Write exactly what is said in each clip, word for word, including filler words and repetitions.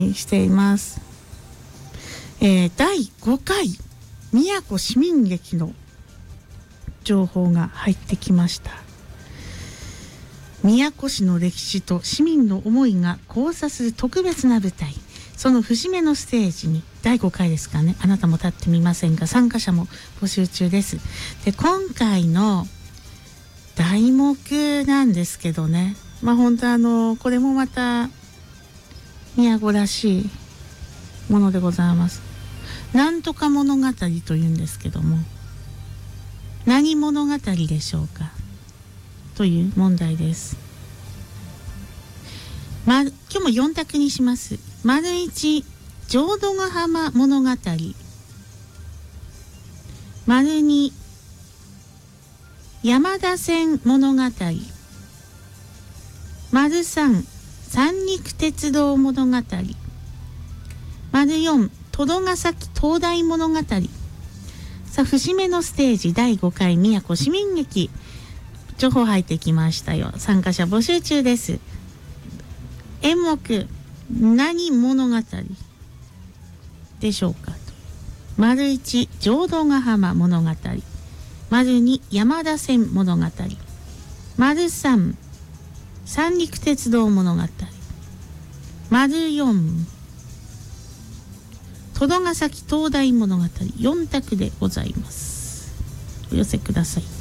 しています。えー、だいごかい宮古市民劇の情報が入ってきました。宮古市の歴史と市民の思いが交差する特別な舞台、その節目のステージにだいごかいですかね、あなたも立ってみませんか。参加者も募集中です。で、今回の題目なんですけどね、まあ本当あのこれもまた宮古らしいものでございます。なんとか物語というんですけども、何物語でしょうかという問題です。ま、今日もよん択にします。丸一、浄土ヶ浜物語。丸二、山田線物語。丸三、三陸鉄道物語。丸四、戸ヶ崎灯台物語。さあ、節目のステージだいごかい宮古市民劇、情報入ってきましたよ。参加者募集中です。演目何物語でしょうか。丸一、浄土ヶ浜物語。丸二、山田線物語。丸三、三陸鉄道物語。丸四、戸ヶ崎灯台物語。よん択でございます。お寄せください。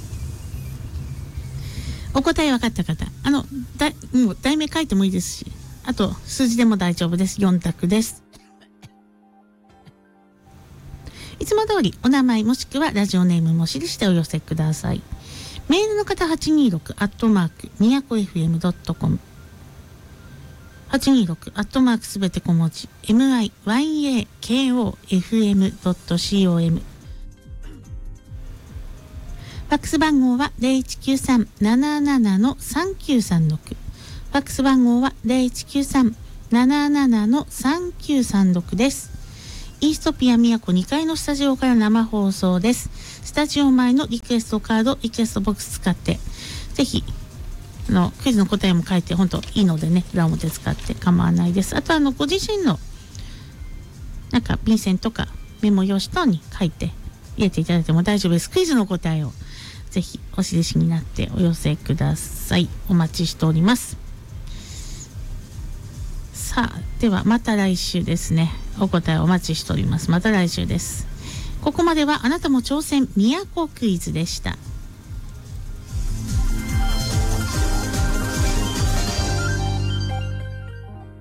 お答え分かった方、あのだもう題名書いてもいいですし、あと数字でも大丈夫です。よん択です。いつも通りお名前もしくはラジオネームも記してお寄せください。メールの方はちにーろくアットマークみやこ エフエムドットコム、 はちにーろくアットマークすべて小文字 エムアイワイエーケーオーエフエムドットコム、 ファックス番号は ゼロいちきゅうさん なななな さんきゅうさんろく、 ファックス番号は ゼロいちきゅうさん なななな さんきゅうさんろく です。イーストピア宮古にかいのスタジオから生放送です。スタジオ前のリクエストカード、リクエストボックス使ってぜひあのクイズの答えも書いて、本当いいのでね、裏表使って構わないです。あとあのご自身のなんか便箋とかメモ用紙等に書いて入れていただいても大丈夫です。クイズの答えをぜひお印になってお寄せください。お待ちしております。さあ、ではまた来週ですね。お答えお待ちしております。また来週です。ここまではあなたも挑戦宮古クイズでした。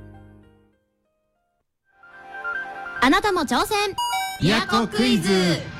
あなたも挑戦宮古クイズ。